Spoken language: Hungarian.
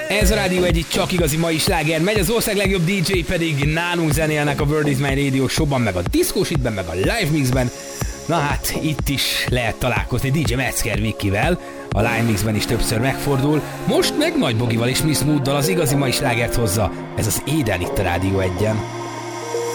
Ez a Rádió egyik csak igazi mai sláger. Megy az ország legjobb DJ pedig nálunk zenélnek a World is My Radio showban, meg a diszkósitben, meg a live mixben. Na hát, itt is lehet találkozni DJ Metzger Vikivel, a live mixben is többször megfordul. Most meg Nagy Bogival és Miss Mooddal az igazi mai slágert hozza. Ez az Éden itt a Rádió egyen.